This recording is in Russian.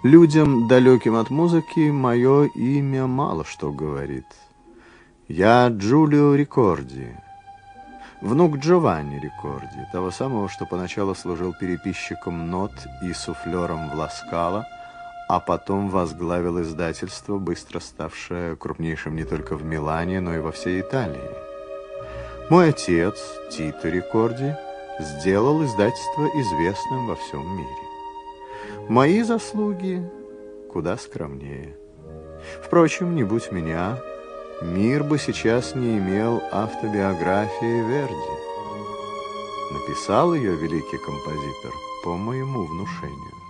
Людям, далеким от музыки, мое имя мало что говорит. Я Джулио Рикорди, внук Джованни Рикорди, того самого, что поначалу служил переписчиком нот и суфлером в Ла-Скала, а потом возглавил издательство, быстро ставшее крупнейшим не только в Милане, но и во всей Италии. Мой отец, Тито Рикорди, сделал издательство известным во всем мире. Мои заслуги куда скромнее. Впрочем, не будь меня, мир бы сейчас не имел автобиографии Верди. Написал ее великий композитор по моему внушению.